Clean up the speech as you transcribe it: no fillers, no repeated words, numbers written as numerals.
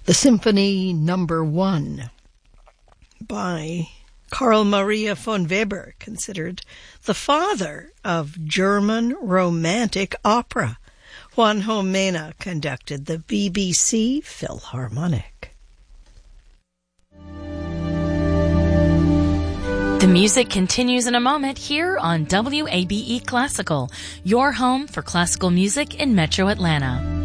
The Symphony Number 1 by Carl Maria von Weber, considered the father of German romantic opera. Juan Jomena conducted the BBC Philharmonic. The music continues in a moment here on WABE Classical, your home for classical music in Metro Atlanta.